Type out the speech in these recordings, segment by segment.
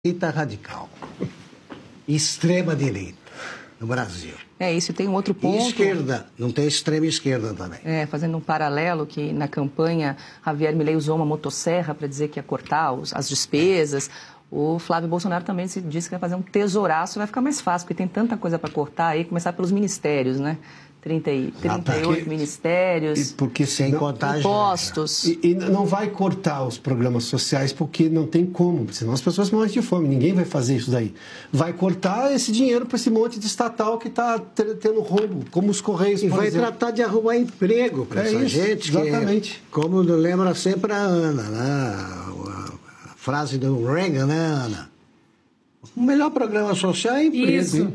direita radical, extrema direita no Brasil. Isso, tem um outro ponto. E esquerda, não tem extrema esquerda também. Fazendo um paralelo que na campanha Javier Milei usou uma motosserra para dizer que ia cortar as despesas. O Flávio Bolsonaro também disse que vai fazer um tesouraço, vai ficar mais fácil, porque tem tanta coisa para cortar aí, começar pelos ministérios, né? 38 ministérios, porque sem contar impostos. E não vai cortar os programas sociais porque não tem como, senão as pessoas morrem de fome, ninguém vai fazer isso daí. Vai cortar esse dinheiro para esse monte de estatal que está tendo rombo, como os Correios, por exemplo. E vai tratar de arrumar emprego para essa gente. Exatamente. Que, como lembra sempre a Ana, né? A frase do Reagan, né, Ana? O melhor programa social é emprego. Isso.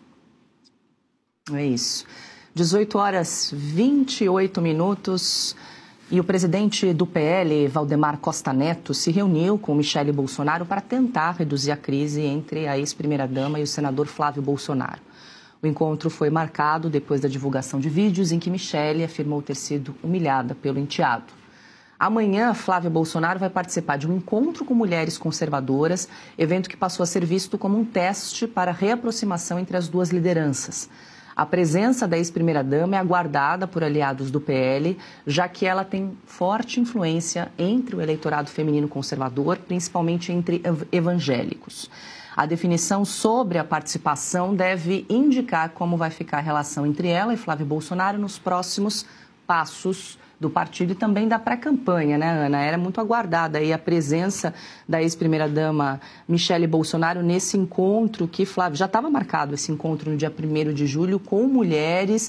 É isso. 18 horas 28 minutos e o presidente do PL, Valdemar Costa Neto, se reuniu com Michele Bolsonaro para tentar reduzir a crise entre a ex-primeira-dama e o senador Flávio Bolsonaro. O encontro foi marcado depois da divulgação de vídeos em que Michele afirmou ter sido humilhada pelo enteado. Amanhã, Flávio Bolsonaro vai participar de um encontro com mulheres conservadoras, evento que passou a ser visto como um teste para a reaproximação entre as duas lideranças. A presença da ex-primeira-dama é aguardada por aliados do PL, já que ela tem forte influência entre o eleitorado feminino conservador, principalmente entre evangélicos. A definição sobre a participação deve indicar como vai ficar a relação entre ela e Flávio Bolsonaro nos próximos passos do partido e também da pré-campanha, né, Ana? Era muito aguardada aí a presença da ex-primeira-dama Michele Bolsonaro nesse encontro que, Flávio, já estava marcado esse encontro no dia 1º de julho com mulheres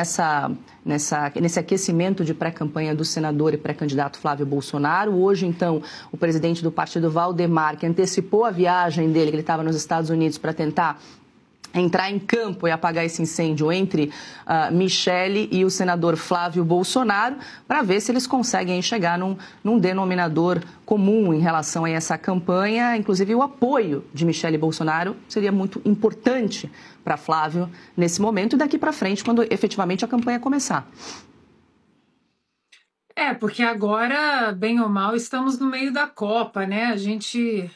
nesse aquecimento de pré-campanha do senador e pré-candidato Flávio Bolsonaro. Hoje, então, o presidente do partido, Valdemar, que antecipou a viagem dele, que ele estava nos Estados Unidos para tentar entrar em campo e apagar esse incêndio entre Michele e o senador Flávio Bolsonaro, para ver se eles conseguem chegar num denominador comum em relação a essa campanha. Inclusive, o apoio de Michele Bolsonaro seria muito importante para Flávio nesse momento e daqui para frente, quando efetivamente a campanha começar. Porque agora, bem ou mal, estamos no meio da Copa, né? A gente...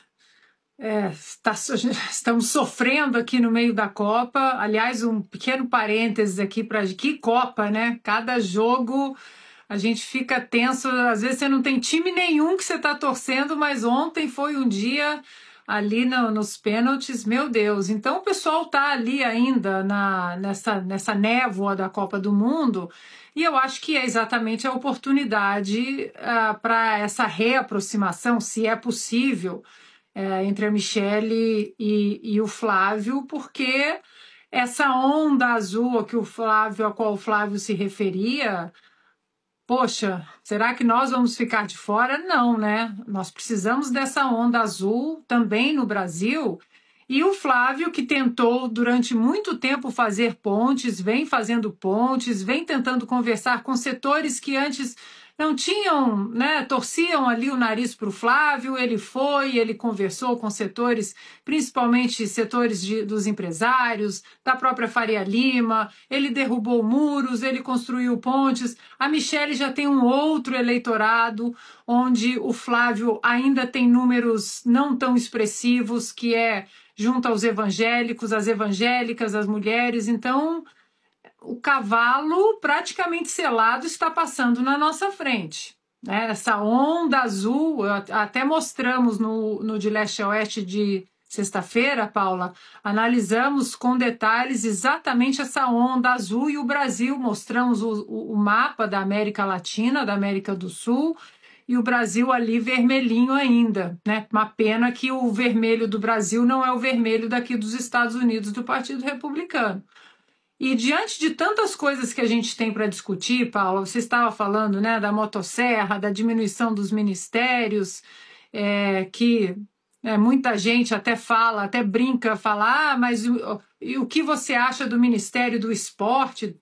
estamos sofrendo aqui no meio da Copa. Aliás, um pequeno parênteses aqui para que Copa, né? Cada jogo a gente fica tenso. Às vezes você não tem time nenhum que você está torcendo, mas ontem foi um dia ali nos pênaltis, meu Deus. Então o pessoal está ali ainda nessa névoa da Copa do Mundo. E eu acho que é exatamente a oportunidade para essa reaproximação, se é possível, entre a Michele e o Flávio, porque essa onda azul a qual o Flávio se referia, poxa, será que nós vamos ficar de fora? Não, né? Nós precisamos dessa onda azul também no Brasil. E o Flávio, que tentou durante muito tempo fazer pontes, vem fazendo pontes, vem tentando conversar com setores que antes não tinham, né, torciam ali o nariz para o Flávio. Ele conversou com setores, principalmente setores dos empresários, da própria Faria Lima, ele derrubou muros, ele construiu pontes. A Michele já tem um outro eleitorado, onde o Flávio ainda tem números não tão expressivos, que é junto aos evangélicos, às evangélicas, às mulheres. Então, o cavalo praticamente selado está passando na nossa frente, né? Essa onda azul, até mostramos no De Leste a Oeste de sexta-feira, Paula, analisamos com detalhes exatamente essa onda azul e o Brasil, mostramos o mapa da América Latina, da América do Sul, e o Brasil ali vermelhinho ainda, né? Uma pena que o vermelho do Brasil não é o vermelho daqui dos Estados Unidos, do Partido Republicano. E diante de tantas coisas que a gente tem para discutir, Paula, você estava falando, né, da motosserra, da diminuição dos ministérios, que muita gente até brinca, mas o que você acha do Ministério do Esporte?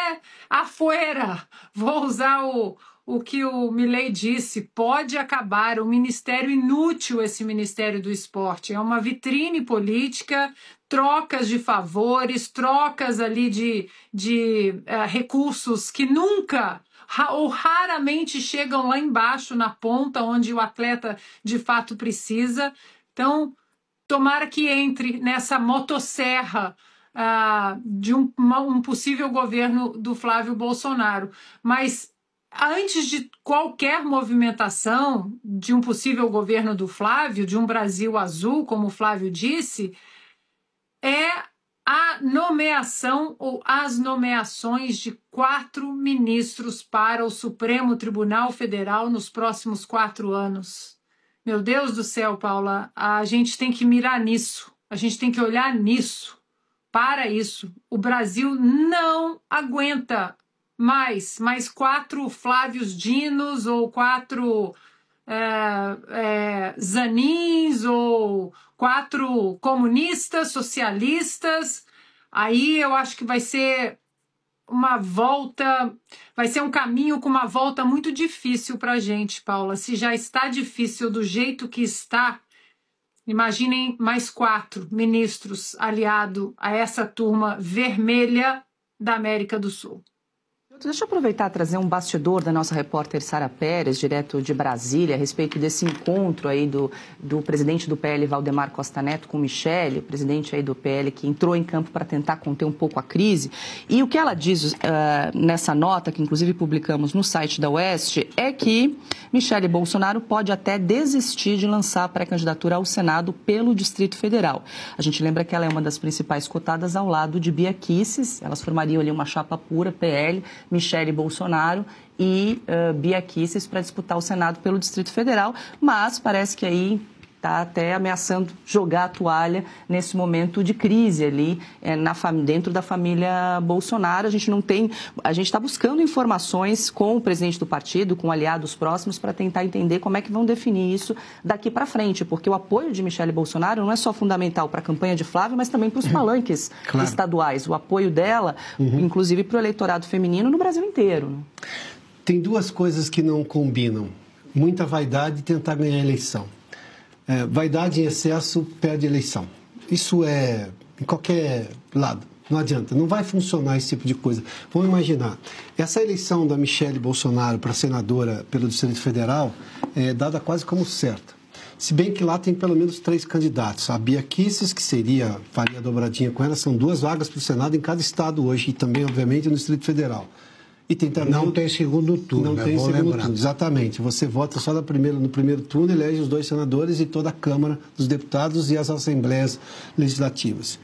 Afuera, vou usar o que o Milei disse, pode acabar, um ministério inútil esse Ministério do Esporte, é uma vitrine política, trocas de favores, trocas ali de recursos que nunca ou raramente chegam lá embaixo na ponta onde o atleta de fato precisa. Então, tomara que entre nessa motosserra de um possível governo do Flávio Bolsonaro. Mas antes de qualquer movimentação de um possível governo do Flávio, de um Brasil azul, como o Flávio disse, é a nomeação ou as nomeações de 4 ministros para o Supremo Tribunal Federal nos próximos 4 anos. Meu Deus do céu, Paula, a gente tem que mirar nisso, a gente tem que olhar nisso, para isso. O Brasil não aguenta mais 4 Flávios Dinos ou 4 Zanins ou 4 comunistas, socialistas. Aí eu acho que vai ser uma volta, vai ser um caminho com uma volta muito difícil para a gente, Paula. Se já está difícil do jeito que está, imaginem mais 4 ministros aliados a essa turma vermelha da América do Sul. Deixa eu aproveitar e trazer um bastidor da nossa repórter Sara Pérez, direto de Brasília, a respeito desse encontro aí do presidente do PL, Valdemar Costa Neto, com Michele, o presidente aí do PL que entrou em campo para tentar conter um pouco a crise. E o que ela diz nessa nota, que inclusive publicamos no site da Oeste, é que Michele Bolsonaro pode até desistir de lançar a pré-candidatura ao Senado pelo Distrito Federal. A gente lembra que ela é uma das principais cotadas ao lado de Bia Kicis, elas formariam ali uma chapa pura, PL, Michele Bolsonaro e Bia Kicis para disputar o Senado pelo Distrito Federal, mas parece que aí está até ameaçando jogar a toalha nesse momento de crise ali dentro da família Bolsonaro. A gente está buscando informações com o presidente do partido, com aliados próximos, para tentar entender como é que vão definir isso daqui para frente, porque o apoio de Michele Bolsonaro não é só fundamental para a campanha de Flávio, mas também para os palanques estaduais. O apoio dela, inclusive para o eleitorado feminino no Brasil inteiro. Tem 2 coisas que não combinam. Muita vaidade e tentar ganhar a eleição. Vaidade em excesso perde eleição. Isso é em qualquer lado. Não adianta, não vai funcionar esse tipo de coisa. Vamos imaginar, essa eleição da Michele Bolsonaro para senadora pelo Distrito Federal é dada quase como certa. Se bem que lá tem pelo menos 3 candidatos. A Bia Kicis, que faria dobradinha com ela, são 2 vagas para o Senado em cada estado hoje e também, obviamente, no Distrito Federal. E tem também não tem segundo turno, não tem segundo turno, exatamente. Você vota só no primeiro turno, elege os 2 senadores e toda a Câmara dos Deputados e as Assembleias Legislativas.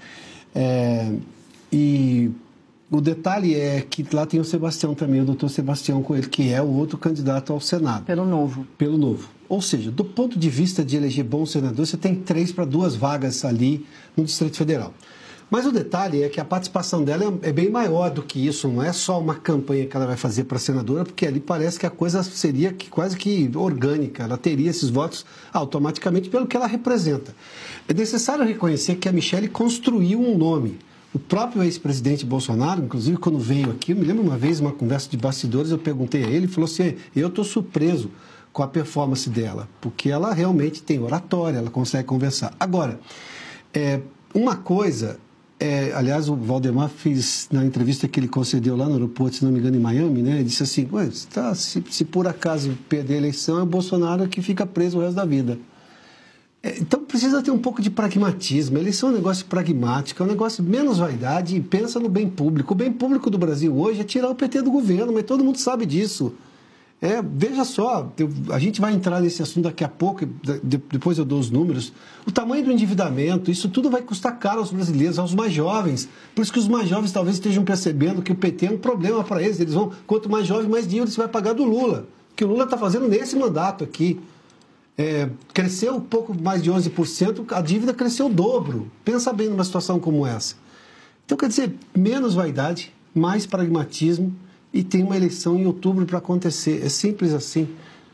E o detalhe é que lá tem o Sebastião também, o doutor Sebastião Coelho, que é o outro candidato ao Senado. Pelo Novo. Pelo Novo. Ou seja, do ponto de vista de eleger bons senadores, você tem 3 para 2 vagas ali no Distrito Federal. Mas o detalhe é que a participação dela é bem maior do que isso, não é só uma campanha que ela vai fazer para senadora, porque ali parece que a coisa seria quase que orgânica, ela teria esses votos automaticamente pelo que ela representa. É necessário reconhecer que a Michele construiu um nome. O próprio ex-presidente Bolsonaro, inclusive quando veio aqui, eu me lembro uma vez, uma conversa de bastidores, eu perguntei a ele, ele falou assim, eu estou surpreso com a performance dela, porque ela realmente tem oratória, ela consegue conversar. Agora, uma coisa... aliás, o Valdemar fez, na entrevista que ele concedeu lá no aeroporto, se não me engano, em Miami, né? Ele disse assim, se por acaso perder a eleição, é o Bolsonaro que fica preso o resto da vida. Então precisa ter um pouco de pragmatismo. A eleição é um negócio pragmático, é um negócio menos vaidade e pensa no bem público. O bem público do Brasil hoje é tirar o PT do governo, mas todo mundo sabe disso. Veja só, a gente vai entrar nesse assunto daqui a pouco, depois eu dou os números. O tamanho do endividamento, isso tudo vai custar caro aos brasileiros, aos mais jovens. Por isso que os mais jovens talvez estejam percebendo que o PT é um problema para eles. Eles vão, quanto mais jovem, mais dinheiro você vai pagar do Lula. O que o Lula está fazendo nesse mandato aqui. Cresceu um pouco mais de 11%, a dívida cresceu o dobro. Pensa bem numa situação como essa. Então, quer dizer, menos vaidade, mais pragmatismo, e tem uma eleição em outubro para acontecer. É simples assim.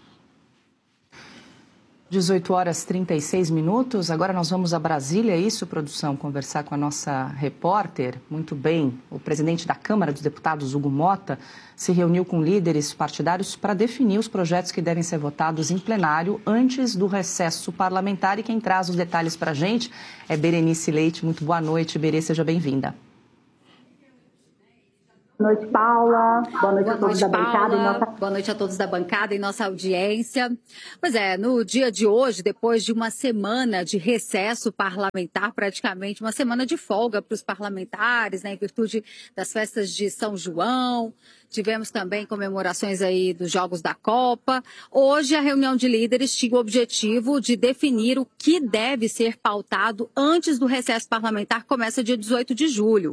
18h36. Agora nós vamos a Brasília, é isso, produção? Conversar com a nossa repórter. Muito bem. O presidente da Câmara dos Deputados, Hugo Mota, se reuniu com líderes partidários para definir os projetos que devem ser votados em plenário antes do recesso parlamentar. E quem traz os detalhes para a gente é Berenice Leite. Muito boa noite, Berê, seja bem-vinda. Boa noite, Paula. Boa noite a todos da bancada. Boa noite a todos da bancada e nossa audiência. Pois é, no dia de hoje, depois de uma semana de recesso parlamentar, praticamente uma semana de folga para os parlamentares, né, em virtude das festas de São João, tivemos também comemorações aí dos Jogos da Copa. Hoje, a reunião de líderes tinha o objetivo de definir o que deve ser pautado antes do recesso parlamentar, que começa dia 18 de julho.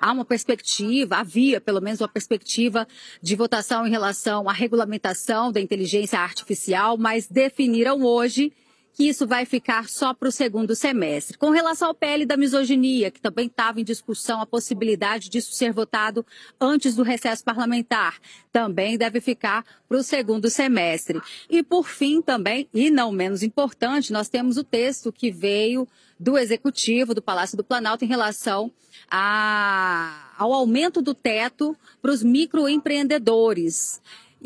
Havia pelo menos uma perspectiva de votação em relação à regulamentação da inteligência artificial, mas definiram hoje que isso vai ficar só para o segundo semestre. Com relação ao PL da misoginia, que também estava em discussão a possibilidade disso ser votado antes do recesso parlamentar, também deve ficar para o segundo semestre. E por fim também, e não menos importante, nós temos o texto que veio do Executivo, do Palácio do Planalto, em relação ao aumento do teto para os microempreendedores.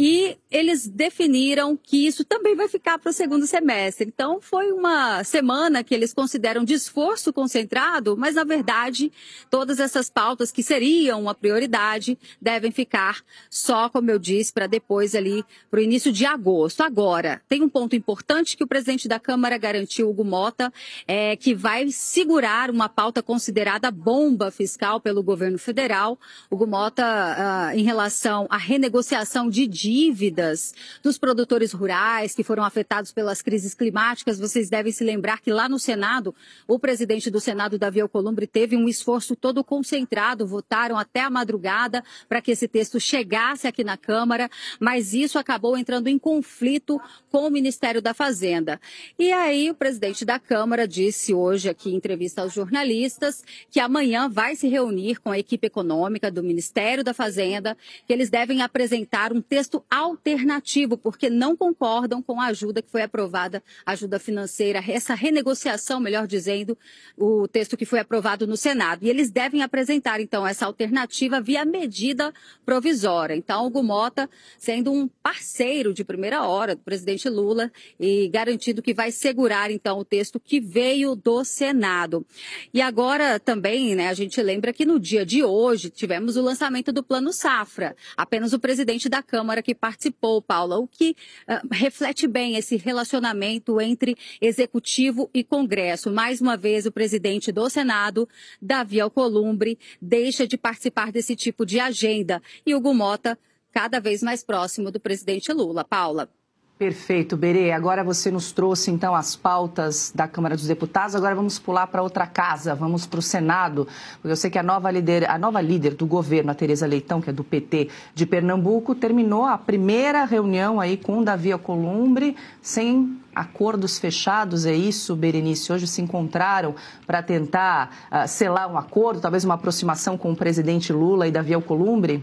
E eles definiram que isso também vai ficar para o segundo semestre. Então, foi uma semana que eles consideram de esforço concentrado, mas, na verdade, todas essas pautas que seriam uma prioridade devem ficar só, como eu disse, para depois ali, para o início de agosto. Agora, tem um ponto importante que o presidente da Câmara garantiu, Hugo Mota, que vai segurar uma pauta considerada bomba fiscal pelo governo federal. Hugo Mota, em relação à renegociação de dívidas dos produtores rurais que foram afetados pelas crises climáticas. Vocês devem se lembrar que lá no Senado, o presidente do Senado, Davi Alcolumbre, teve um esforço todo concentrado, votaram até a madrugada para que esse texto chegasse aqui na Câmara, mas isso acabou entrando em conflito com o Ministério da Fazenda. E aí o presidente da Câmara disse hoje aqui em entrevista aos jornalistas que amanhã vai se reunir com a equipe econômica do Ministério da Fazenda, que eles devem apresentar um texto alternativo, porque não concordam com a ajuda que foi aprovada, ajuda financeira, essa renegociação, melhor dizendo, o texto que foi aprovado no Senado. E eles devem apresentar, então, essa alternativa via medida provisória. Então, Hugo Mota, sendo um parceiro de primeira hora do presidente Lula e garantindo que vai segurar, então, o texto que veio do Senado. E agora também, né, a gente lembra que no dia de hoje tivemos o lançamento do Plano Safra. Apenas o presidente da Câmara que participou, Paula, o que reflete bem esse relacionamento entre Executivo e Congresso. Mais uma vez, o presidente do Senado, Davi Alcolumbre, deixa de participar desse tipo de agenda. E Hugo Mota, cada vez mais próximo do presidente Lula. Paula. Perfeito, Berê. Agora você nos trouxe, então, as pautas da Câmara dos Deputados. Agora vamos pular para outra casa, vamos para o Senado, porque eu sei que a nova líder do governo, a Tereza Leitão, que é do PT de Pernambuco, terminou a primeira reunião aí com o Davi Alcolumbre, sem acordos fechados, é isso, Berenice? Hoje se encontraram para tentar selar um acordo, talvez uma aproximação com o presidente Lula e Davi Alcolumbre?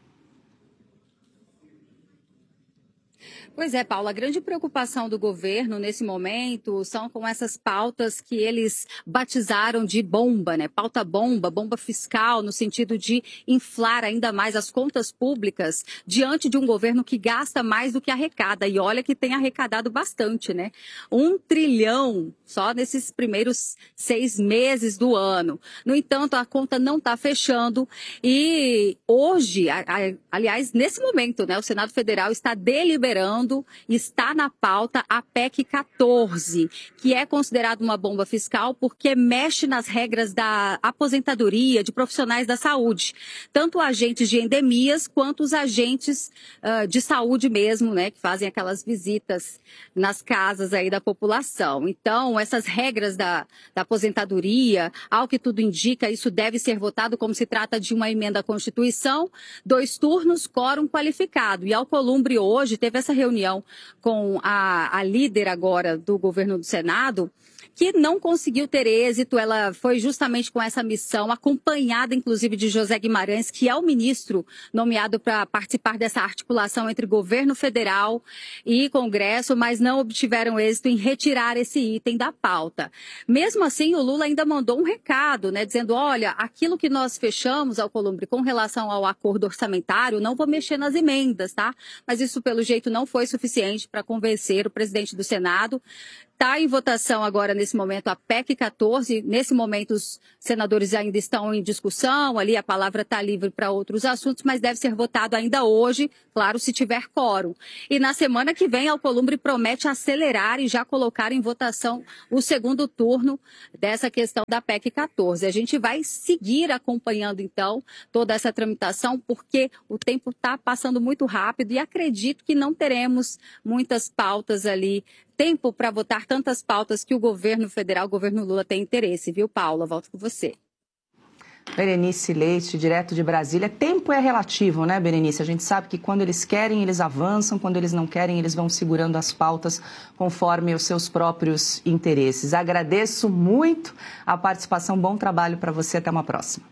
Pois é, Paula, a grande preocupação do governo nesse momento são com essas pautas que eles batizaram de bomba, né? Pauta bomba, bomba fiscal, no sentido de inflar ainda mais as contas públicas diante de um governo que gasta mais do que arrecada. E olha que tem arrecadado bastante, né? 1 trilhão só nesses primeiros 6 meses do ano. No entanto, a conta não está fechando e hoje, aliás, nesse momento, né, o Senado Federal está deliberando, está na pauta a PEC 14, que é considerada uma bomba fiscal porque mexe nas regras da aposentadoria de profissionais da saúde, tanto agentes de endemias quanto os agentes de saúde mesmo, né, que fazem aquelas visitas nas casas aí da população. Então, essas regras da aposentadoria, ao que tudo indica, isso deve ser votado como se trata de uma emenda à Constituição, 2 turnos, quórum qualificado. E Alcolumbre hoje teve essa reunião com a líder agora do governo do Senado, que não conseguiu ter êxito. Ela foi justamente com essa missão, acompanhada inclusive de José Guimarães, que é o ministro nomeado para participar dessa articulação entre governo federal e Congresso, mas não obtiveram êxito em retirar esse item da pauta. Mesmo assim, o Lula ainda mandou um recado, né, dizendo, olha, aquilo que nós fechamos, Alcolumbre, com relação ao acordo orçamentário, não vou mexer nas emendas, tá? Mas isso, pelo jeito, não foi suficiente para convencer o presidente do Senado, Está em votação agora, nesse momento, a PEC 14. Nesse momento, os senadores ainda estão em discussão, ali a palavra está livre para outros assuntos, mas deve ser votado ainda hoje, claro, se tiver quórum. E na semana que vem, Alcolumbre promete acelerar e já colocar em votação o segundo turno dessa questão da PEC 14. A gente vai seguir acompanhando, então, toda essa tramitação, porque o tempo está passando muito rápido e acredito que não teremos muitas pautas ali, tempo para votar tantas pautas que o governo federal, o governo Lula, tem interesse, viu, Paula? Volto com você. Berenice Leite, direto de Brasília. Tempo é relativo, né, Berenice? A gente sabe que quando eles querem, eles avançam, quando eles não querem, eles vão segurando as pautas conforme os seus próprios interesses. Agradeço muito a participação, bom trabalho para você, até uma próxima.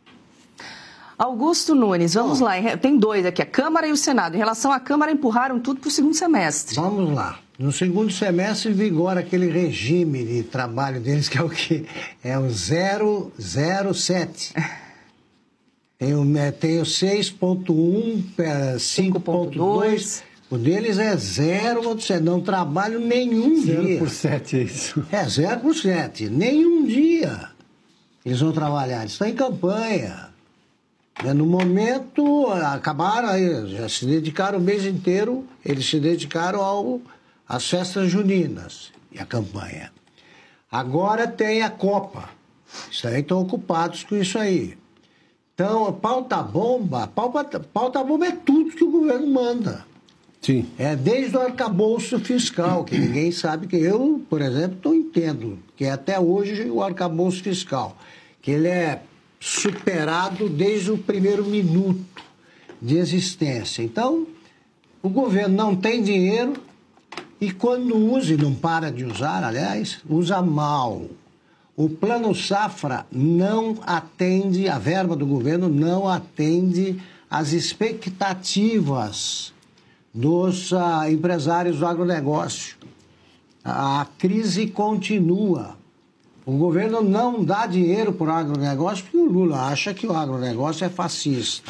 Augusto Nunes, vamos lá, tem dois aqui, a Câmara e o Senado. Em relação à Câmara, empurraram tudo para o segundo semestre. Vamos lá. No segundo semestre vigora aquele regime de trabalho deles que é o quê? É o 007. Tem o 6.1, 5.2. O deles é 0,7. Não trabalham nenhum dia. 0 por 7 é isso. É 0 por 7. Nenhum dia eles vão trabalhar. Eles estão em campanha. No momento, acabaram, já se dedicaram o mês inteiro, eles se dedicaram às festas juninas e à campanha. Agora tem a Copa. Isso aí estão ocupados com isso aí. Então, pauta-bomba é tudo que o governo manda. Sim. É desde o arcabouço fiscal, que ninguém sabe, que eu, por exemplo, não entendo, que é até hoje o arcabouço fiscal, que ele é superado desde o primeiro minuto de existência. Então, o governo não tem dinheiro e quando usa, e não para de usar, aliás, usa mal. O Plano Safra não atende, a verba do governo não atende às expectativas dos empresários do agronegócio. A crise continua. O governo não dá dinheiro para o agronegócio porque o Lula acha que o agronegócio é fascista.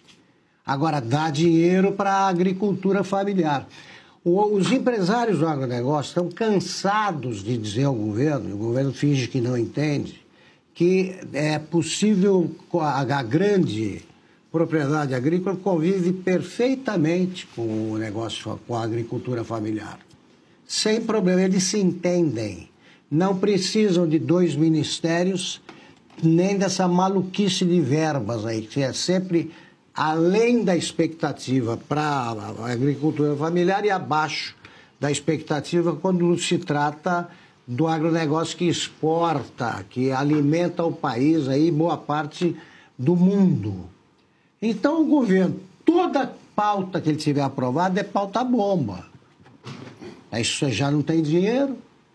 Agora, dá dinheiro para a agricultura familiar. Os empresários do agronegócio estão cansados de dizer ao governo, e o governo finge que não entende, que é possível, a grande propriedade agrícola convive perfeitamente com o negócio, com a agricultura familiar. Sem problema, eles se entendem. Não precisam de 2 ministérios, nem dessa maluquice de verbas aí, que é sempre além da expectativa para a agricultura familiar e abaixo da expectativa quando se trata do agronegócio que exporta, que alimenta o país, aí, boa parte do mundo. Então o governo, toda pauta que ele tiver aprovada é pauta-bomba. Aí você já não tem dinheiro.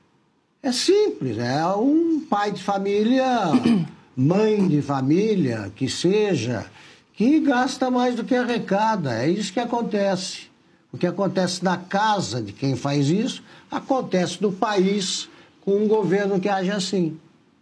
É simples, é um pai de família, mãe de família, que seja, que gasta mais do que arrecada. É isso que acontece. O que acontece na casa de quem faz isso, acontece no país com um governo que age assim.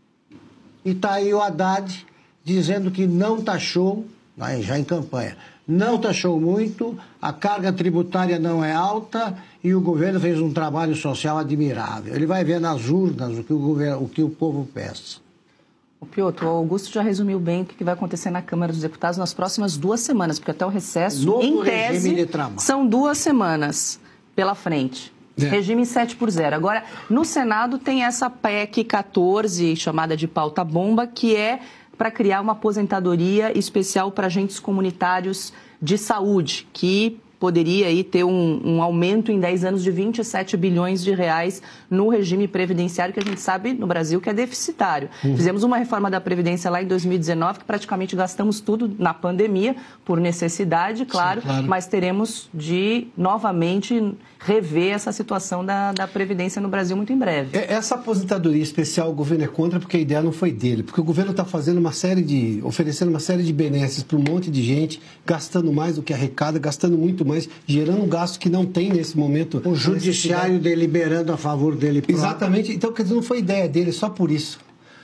E está aí o Haddad dizendo que não taxou, já em campanha, não taxou muito, a carga tributária não é alta e o governo fez um trabalho social admirável. Ele vai ver nas urnas o que o povo peça. O Piotr, o Augusto já resumiu bem o que vai acontecer na Câmara dos Deputados nas próximas 2 semanas, porque até o recesso, em tese, são 2 semanas pela frente. Regime 7x0. Agora, no Senado tem essa PEC 14, chamada de pauta-bomba, que é para criar uma aposentadoria especial para agentes comunitários de saúde, que poderia aí ter um aumento em 10 anos de 27 bilhões de reais no regime previdenciário, que a gente sabe no Brasil que é deficitário. Fizemos uma reforma da Previdência lá em 2019, que praticamente gastamos tudo na pandemia, por necessidade, claro, sim, claro. Mas teremos de novamente rever essa situação da Previdência no Brasil muito em breve. Essa aposentadoria especial o governo é contra porque a ideia não foi dele, porque o governo está fazendo oferecendo uma série de benesses para um monte de gente, gastando mais do que arrecada, gastando muito mais, gerando um gasto que não tem nesse momento. O judiciário deliberando a favor dele próprio. Exatamente, então quer dizer, não foi ideia dele, só por isso.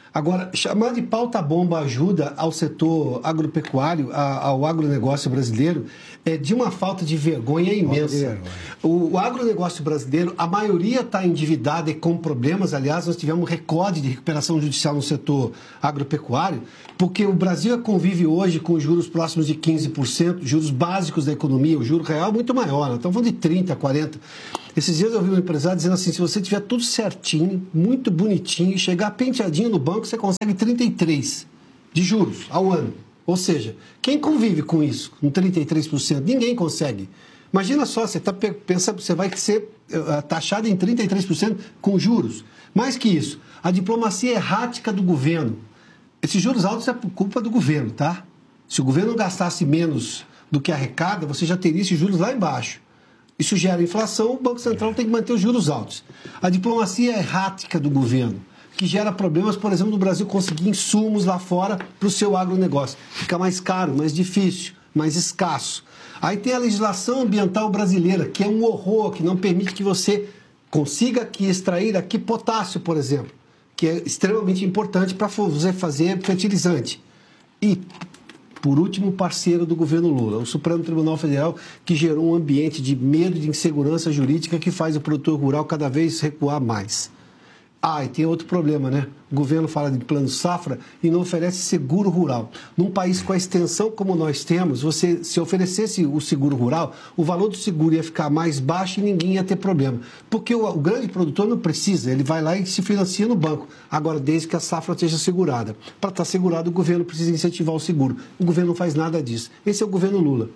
Agora, chamar de pauta-bomba ajuda ao setor agropecuário, ao agronegócio brasileiro, é de uma falta de vergonha imensa. O agronegócio brasileiro, a maioria está endividada e com problemas. Aliás, nós tivemos um recorde de recuperação judicial no setor agropecuário, porque o Brasil convive hoje com juros próximos de 15%, juros básicos da economia, o juro real é muito maior, nós estamos falando de 30%, 40%. Esses dias eu vi um empresário dizendo assim, se você tiver tudo certinho, muito bonitinho, e chegar penteadinho no banco, você consegue 33% de juros ao ano. Ou seja, quem convive com isso, com 33%? Ninguém consegue. Imagina só, você está pensando, você vai ser taxado em 33% com juros. Mais que isso, a diplomacia errática do governo. Esses juros altos é por culpa do governo, tá? Se o governo gastasse menos do que arrecada, você já teria esses juros lá embaixo. Isso gera inflação, o Banco Central tem que manter os juros altos. A diplomacia errática do governo, que gera problemas, por exemplo, no Brasil conseguir insumos lá fora para o seu agronegócio. Fica mais caro, mais difícil, mais escasso. Aí tem a legislação ambiental brasileira, que é um horror, que não permite que você consiga aqui extrair aqui potássio, por exemplo, que é extremamente importante para você fazer fertilizante. E, por último, parceiro do governo Lula, o Supremo Tribunal Federal, que gerou um ambiente de medo e de insegurança jurídica que faz o produtor rural cada vez recuar mais. Ah, e tem outro problema, né? O governo fala de plano safra e não oferece seguro rural. Num país com a extensão como nós temos, você, se oferecesse o seguro rural, o valor do seguro ia ficar mais baixo e ninguém ia ter problema. Porque o grande produtor não precisa, ele vai lá e se financia no banco. Agora, desde que a safra esteja segurada. Para estar segurado, o governo precisa incentivar o seguro. O governo não faz nada disso. Esse é o governo Lula.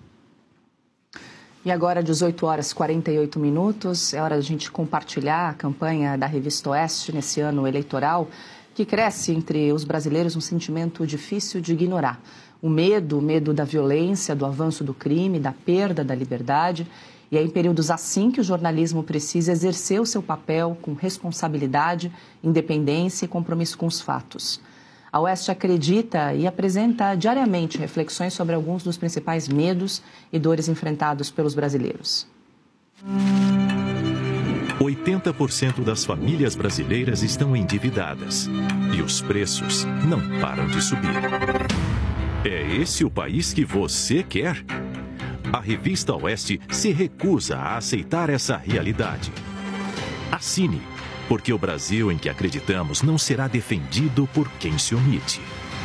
E agora, 18 horas e 48 minutos, é hora de a gente compartilhar a campanha da Revista Oeste nesse ano eleitoral, que cresce entre os brasileiros um sentimento difícil de ignorar. O medo da violência, do avanço do crime, da perda da liberdade. E é em períodos assim que o jornalismo precisa exercer o seu papel com responsabilidade, independência e compromisso com os fatos. A Oeste acredita e apresenta diariamente reflexões sobre alguns dos principais medos e dores enfrentados pelos brasileiros. 80% das famílias brasileiras estão endividadas e os preços não param de subir. É esse o país que você quer? A Revista Oeste se recusa a aceitar essa realidade. Assine, porque o Brasil em que acreditamos não será defendido por quem se omite.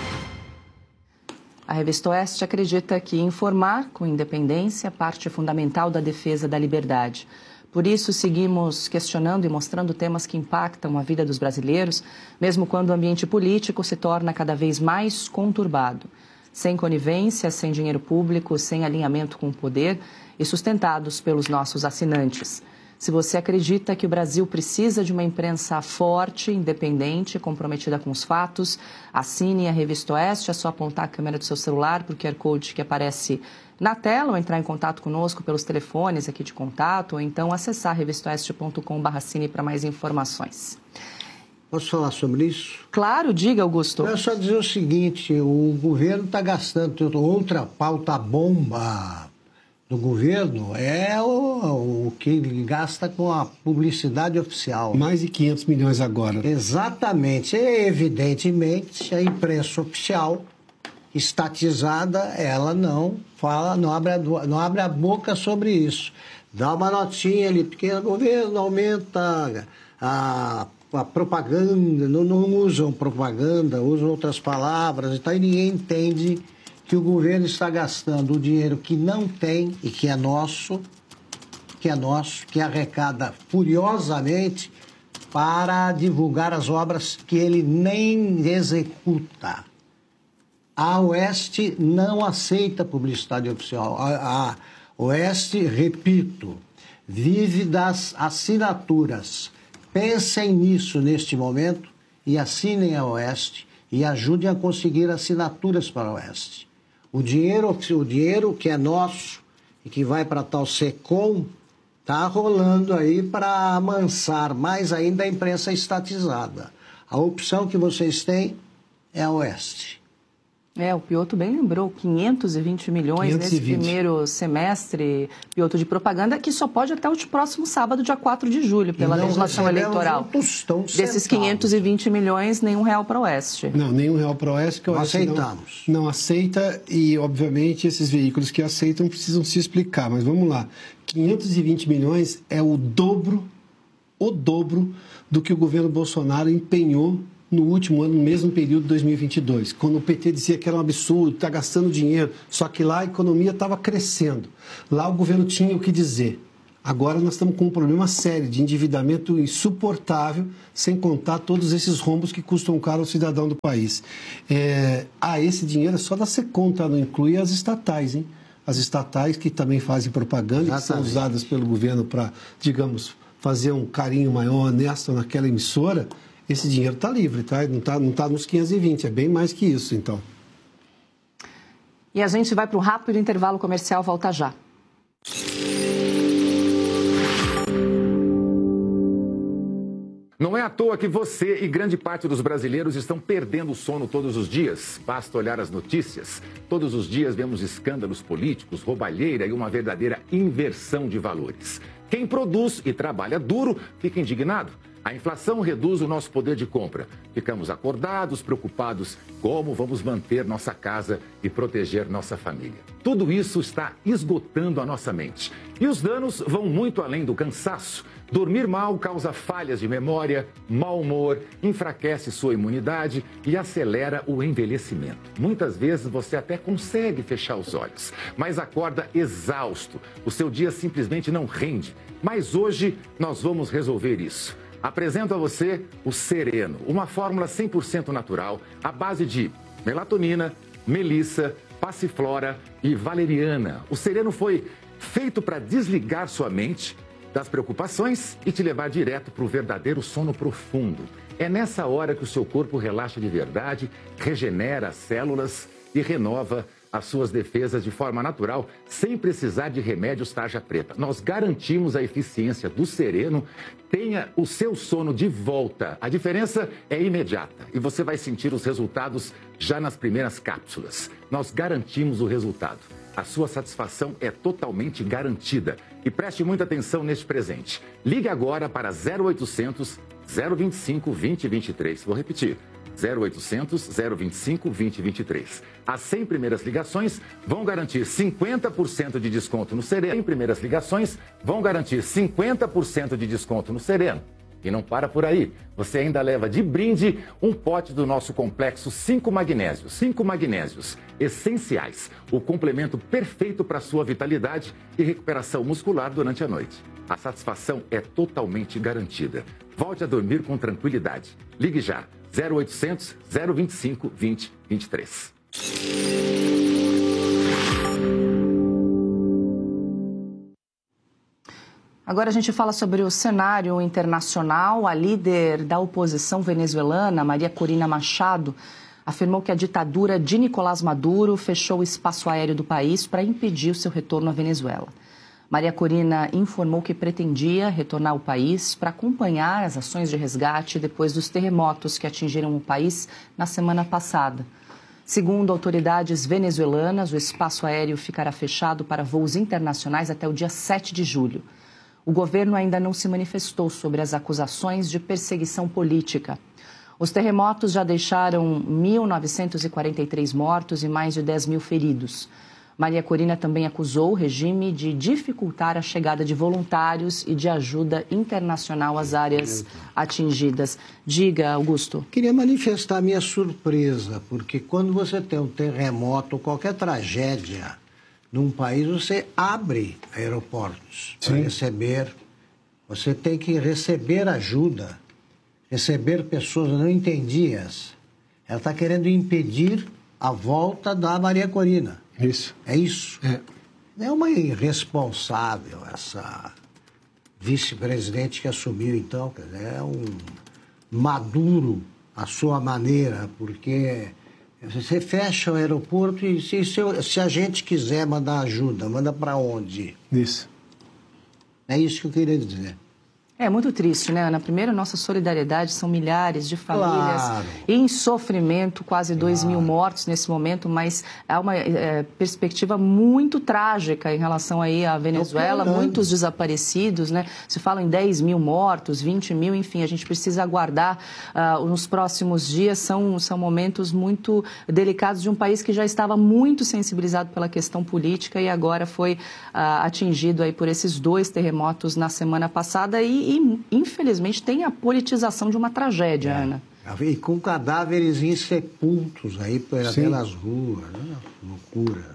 A Revista Oeste acredita que informar com independência é parte fundamental da defesa da liberdade. Por isso, seguimos questionando e mostrando temas que impactam a vida dos brasileiros, mesmo quando o ambiente político se torna cada vez mais conturbado. Sem conivência, sem dinheiro público, sem alinhamento com o poder e sustentados pelos nossos assinantes. Se você acredita que o Brasil precisa de uma imprensa forte, independente, comprometida com os fatos, assine a Revista Oeste. É só apontar a câmera do seu celular para o QR Code que aparece na tela ou entrar em contato conosco pelos telefones aqui de contato ou então acessar revistaoeste.com/assine para mais informações. Posso falar sobre isso? Claro, diga, Augusto. Eu só dizer o seguinte, o governo está gastando outra pauta-bomba do governo é o que ele gasta com a publicidade oficial. Mais de 500 milhões agora. Exatamente. Evidentemente, a imprensa oficial, estatizada, ela não fala, não abre a boca sobre isso. Dá uma notinha ali, porque o governo aumenta a propaganda, não usam propaganda, usam outras palavras, então ninguém entende que o governo está gastando o dinheiro que não tem e que é nosso, que arrecada furiosamente para divulgar as obras que ele nem executa. A Oeste não aceita publicidade oficial. A Oeste, repito, vive das assinaturas. Pensem nisso neste momento e assinem a Oeste e ajudem a conseguir assinaturas para a Oeste. O dinheiro que é nosso e que vai para tal SECOM está rolando aí para amansar mais ainda a imprensa estatizada. A opção que vocês têm é a Oeste. O Piotto bem lembrou, 520 milhões nesse primeiro semestre, Piotto, de propaganda, que só pode até o próximo sábado, dia 4 de julho, pela legislação eleitoral. Desses 520 milhões, nenhum real para o Oeste. Não, nenhum real para o Oeste, que o Oeste não aceita, e, obviamente, esses veículos que aceitam precisam se explicar. Mas vamos lá, 520 milhões é o dobro do que o governo Bolsonaro empenhou no último ano, no mesmo período de 2022, quando o PT dizia que era um absurdo, está gastando dinheiro, só que lá a economia estava crescendo. Lá o governo tinha o que dizer. Agora nós estamos com um problema sério de endividamento insuportável, sem contar todos esses rombos que custam caro ao cidadão do país. Esse dinheiro é só da Secom, tá? Não inclui as estatais, hein? As estatais que também fazem propaganda, que são usadas pelo governo para, digamos, fazer um carinho maior, honesto naquela emissora. Esse dinheiro está livre, tá? Não tá nos 520, é bem mais que isso, então. E a gente vai para o rápido intervalo comercial, volta já. Não é à toa que você e grande parte dos brasileiros estão perdendo o sono todos os dias. Basta olhar as notícias. Todos os dias vemos escândalos políticos, roubalheira e uma verdadeira inversão de valores. Quem produz e trabalha duro fica indignado. A inflação reduz o nosso poder de compra. Ficamos acordados, preocupados como vamos manter nossa casa e proteger nossa família. Tudo isso está esgotando a nossa mente. E os danos vão muito além do cansaço. Dormir mal causa falhas de memória, mau humor, enfraquece sua imunidade e acelera o envelhecimento. Muitas vezes você até consegue fechar os olhos, mas acorda exausto. O seu dia simplesmente não rende. Mas hoje nós vamos resolver isso. Apresento a você o Sereno, uma fórmula 100% natural, à base de melatonina, melissa, passiflora e valeriana. O Sereno foi feito para desligar sua mente das preocupações e te levar direto para o verdadeiro sono profundo. É nessa hora que o seu corpo relaxa de verdade, regenera as células e renova as suas defesas de forma natural, sem precisar de remédios tarja preta. Nós garantimos a eficiência do Sereno. Tenha o seu sono de volta. A diferença é imediata e você vai sentir os resultados já nas primeiras cápsulas. Nós garantimos o resultado. A sua satisfação é totalmente garantida. E preste muita atenção neste presente. Ligue agora para 0800 025 2023. Vou repetir. 0800 025 2023. As 100 primeiras ligações vão garantir 50% de desconto no Sereno. 100 primeiras ligações vão garantir 50% de desconto no Sereno. E não para por aí. Você ainda leva de brinde um pote do nosso complexo 5 magnésios. 5 magnésios essenciais. O complemento perfeito para a sua vitalidade e recuperação muscular durante a noite. A satisfação é totalmente garantida. Volte a dormir com tranquilidade. Ligue já. 0800 025 2023. Agora a gente fala sobre o cenário internacional. A líder da oposição venezuelana, Maria Corina Machado, afirmou que a ditadura de Nicolás Maduro fechou o espaço aéreo do país para impedir o seu retorno à Venezuela. Maria Corina informou que pretendia retornar ao país para acompanhar as ações de resgate depois dos terremotos que atingiram o país na semana passada. Segundo autoridades venezuelanas, o espaço aéreo ficará fechado para voos internacionais até o dia 7 de julho. O governo ainda não se manifestou sobre as acusações de perseguição política. Os terremotos já deixaram 1.943 mortos e mais de 10 mil feridos. Maria Corina também acusou o regime de dificultar a chegada de voluntários e de ajuda internacional às áreas atingidas. Diga, Augusto. Queria manifestar a minha surpresa, porque quando você tem um terremoto ou qualquer tragédia num país, você abre aeroportos para receber. Você tem que receber ajuda, receber pessoas. Eu não entendi essa. Ela está querendo impedir a volta da Maria Corina. Isso. É isso? É uma irresponsável essa vice-presidente que assumiu, então. Quer dizer, é um Maduro à sua maneira, porque você fecha o aeroporto e se a gente quiser mandar ajuda, manda para onde? Isso. É isso que eu queria dizer. É muito triste, né, Ana? Primeiro, nossa solidariedade, são milhares de famílias em sofrimento, quase 2.000 mortos nesse momento, mas há uma perspectiva muito trágica em relação aí à Venezuela, muitos desaparecidos, né? Se fala em 10.000 mortos, 20.000, enfim, a gente precisa aguardar nos próximos dias, são momentos muito delicados de um país que já estava muito sensibilizado pela questão política e agora foi atingido aí por esses 2 terremotos na semana passada e infelizmente, tem a politização de uma tragédia, Ana. E com cadáveres insepultos aí pelas ruas, né? Loucura.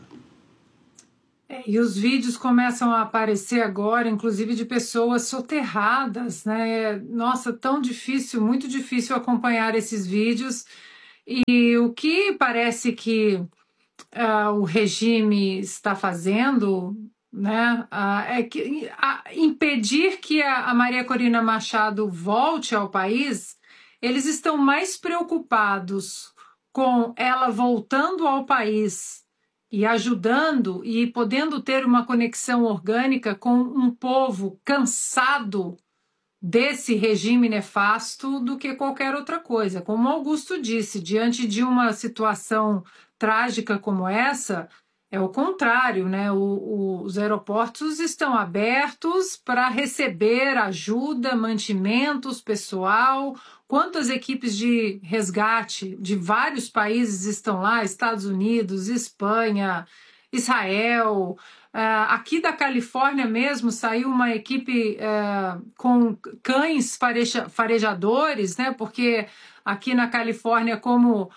E os vídeos começam a aparecer agora, inclusive de pessoas soterradas, né? Nossa, tão difícil, muito difícil acompanhar esses vídeos. E o que parece que o regime está fazendo, né, é que impedir que a Maria Corina Machado volte ao país, eles estão mais preocupados com ela voltando ao país e ajudando e podendo ter uma conexão orgânica com um povo cansado desse regime nefasto do que qualquer outra coisa. Como Augusto disse, diante de uma situação trágica como essa, é o contrário, né? Os aeroportos estão abertos para receber ajuda, mantimentos, pessoal. Quantas equipes de resgate de vários países estão lá? Estados Unidos, Espanha, Israel. Aqui da Califórnia mesmo saiu uma equipe com cães farejadores, né? Porque aqui na Califórnia, como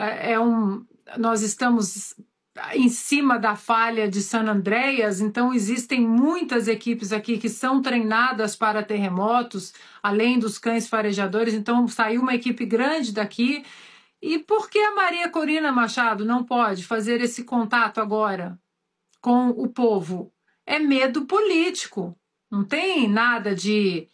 nós estamos em cima da falha de San Andreas, então existem muitas equipes aqui que são treinadas para terremotos, além dos cães farejadores, então saiu uma equipe grande daqui. E por que a Maria Corina Machado não pode fazer esse contato agora com o povo? É medo político, não tem nada de...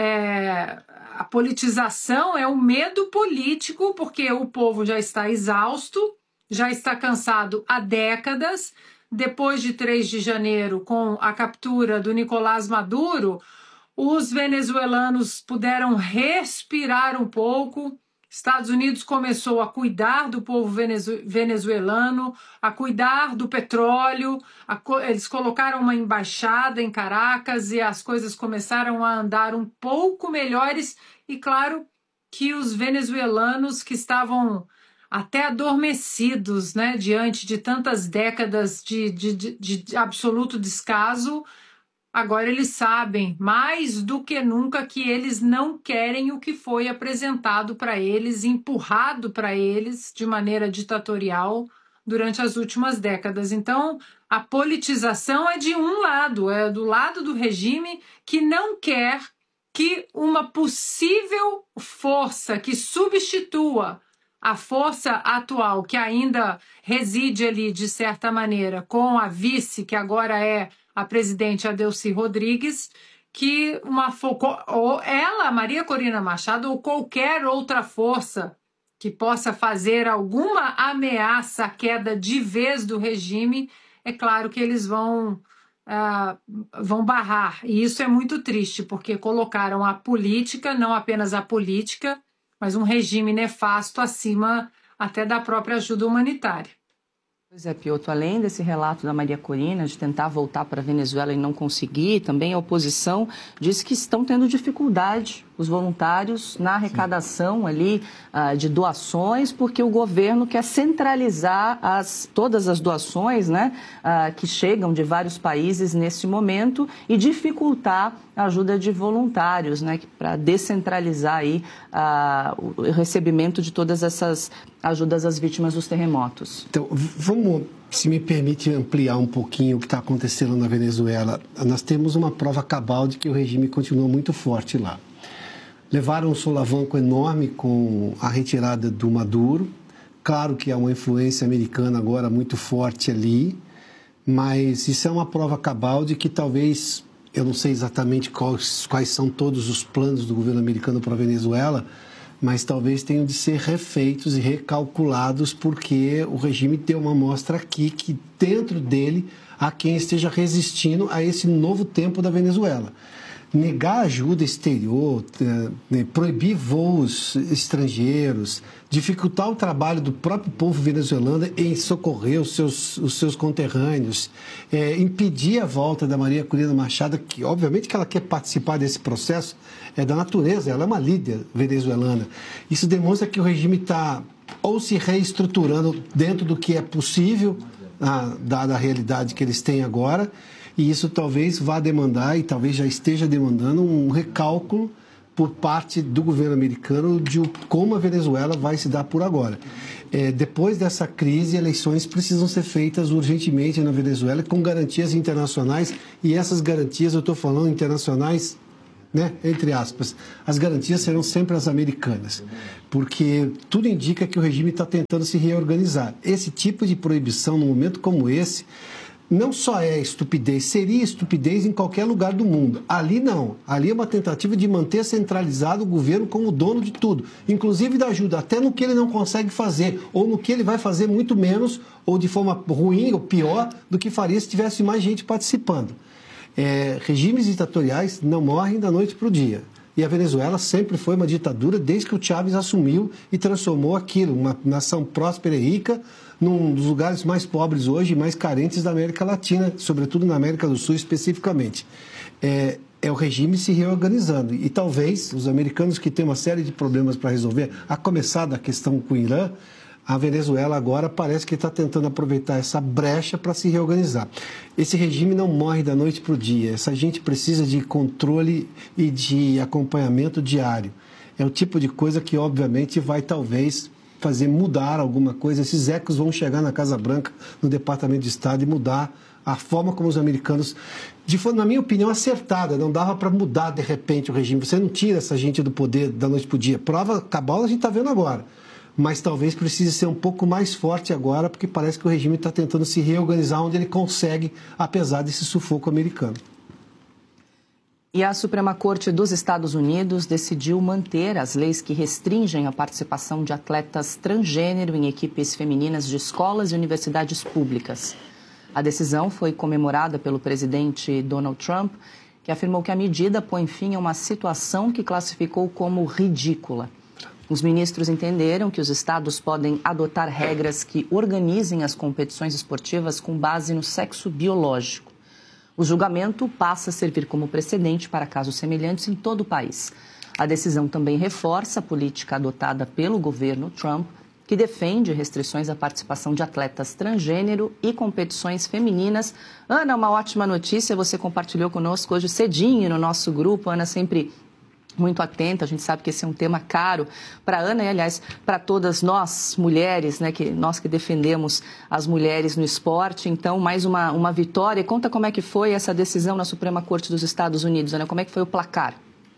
a politização é o medo político, porque o povo já está exausto, já está cansado há décadas. Depois de 3 de janeiro, com a captura do Nicolás Maduro, os venezuelanos puderam respirar um pouco. Estados Unidos começou a cuidar do povo venezuelano, a cuidar do petróleo. Eles colocaram uma embaixada em Caracas e as coisas começaram a andar um pouco melhores. E claro que os venezuelanos que estavam até adormecidos, né, diante de tantas décadas de absoluto descaso, agora eles sabem, mais do que nunca, que eles não querem o que foi apresentado para eles, empurrado para eles de maneira ditatorial durante as últimas décadas. Então, a politização é de um lado, é do lado do regime que não quer que uma possível força que substitua a força atual, que ainda reside ali, de certa maneira, com a vice, que agora é a presidente Adelcy Rodrigues, que ou ela, Maria Corina Machado, ou qualquer outra força que possa fazer alguma ameaça à queda de vez do regime, é claro que eles vão barrar. E isso é muito triste, porque colocaram a política, não apenas a política, mas um regime nefasto acima até da própria ajuda humanitária. Pois é, Piotr, além desse relato da Maria Corina de tentar voltar para a Venezuela e não conseguir, também a oposição diz que estão tendo dificuldade, os voluntários, na arrecadação ali de doações, porque o governo quer centralizar todas as doações, né, que chegam de vários países nesse momento e dificultar a ajuda de voluntários, né, para descentralizar aí o recebimento de todas essas ajudas às vítimas dos terremotos. Então, vamos, se me permite, ampliar um pouquinho o que está acontecendo na Venezuela. Nós temos uma prova cabal de que o regime continua muito forte lá. Levaram um solavanco enorme com a retirada do Maduro. Claro que há uma influência americana agora muito forte ali, mas isso é uma prova cabal de que talvez, eu não sei exatamente quais são todos os planos do governo americano para a Venezuela, mas talvez tenham de ser refeitos e recalculados, porque o regime deu uma amostra aqui que dentro dele há quem esteja resistindo a esse novo tempo da Venezuela. negar ajuda exterior, proibir voos estrangeiros, dificultar o trabalho do próprio povo venezuelano em socorrer os seus conterrâneos, impedir a volta da Maria Corina Machado, que obviamente que ela quer participar desse processo, é da natureza, ela é uma líder venezuelana. Isso demonstra que o regime está ou se reestruturando dentro do que é possível, dada a realidade que eles têm agora, e isso talvez vá demandar, e talvez já esteja demandando, um recálculo por parte do governo americano de como a Venezuela vai se dar por agora. Depois dessa crise, eleições precisam ser feitas urgentemente na Venezuela com garantias internacionais, e essas garantias, eu estou falando internacionais, né, entre aspas, as garantias serão sempre as americanas, porque tudo indica que o regime está tentando se reorganizar. Esse tipo de proibição, num momento como esse, não só é estupidez, seria estupidez em qualquer lugar do mundo. Ali não. Ali é uma tentativa de manter centralizado o governo como dono de tudo, inclusive da ajuda, até no que ele não consegue fazer, ou no que ele vai fazer muito menos, ou de forma ruim ou pior do que faria se tivesse mais gente participando. Regimes ditatoriais não morrem da noite para o dia. E a Venezuela sempre foi uma ditadura desde que o Chávez assumiu e transformou aquilo, uma nação próspera e rica, num dos lugares mais pobres hoje e mais carentes da América Latina, sobretudo na América do Sul especificamente. É o regime se reorganizando. E talvez os americanos, que têm uma série de problemas para resolver, a começar da questão com o Irã, a Venezuela agora parece que está tentando aproveitar essa brecha para se reorganizar. Esse regime não morre da noite para o dia. Essa gente precisa de controle e de acompanhamento diário. É o tipo de coisa que, obviamente, vai talvez fazer mudar alguma coisa. Esses ecos vão chegar na Casa Branca, no Departamento de Estado, e mudar a forma como os americanos, na minha opinião, acertada. Não dava para mudar, de repente, o regime. Você não tira essa gente do poder da noite para o dia. Prova cabal a gente está vendo agora. Mas talvez precise ser um pouco mais forte agora, porque parece que o regime está tentando se reorganizar onde ele consegue, apesar desse sufoco americano. E a Suprema Corte dos Estados Unidos decidiu manter as leis que restringem a participação de atletas transgênero em equipes femininas de escolas e universidades públicas. A decisão foi comemorada pelo presidente Donald Trump, que afirmou que a medida põe fim a uma situação que classificou como ridícula. Os ministros entenderam que os estados podem adotar regras que organizem as competições esportivas com base no sexo biológico. O julgamento passa a servir como precedente para casos semelhantes em todo o país. A decisão também reforça a política adotada pelo governo Trump, que defende restrições à participação de atletas transgênero e competições femininas. Ana, uma ótima notícia, você compartilhou conosco hoje cedinho no nosso grupo. Ana, sempre muito atenta, a gente sabe que esse é um tema caro para a Ana e, aliás, para todas nós mulheres, né, nós que defendemos as mulheres no esporte. Então, mais uma vitória. Conta como é que foi essa decisão na Suprema Corte dos Estados Unidos, Ana, como é que foi o placar?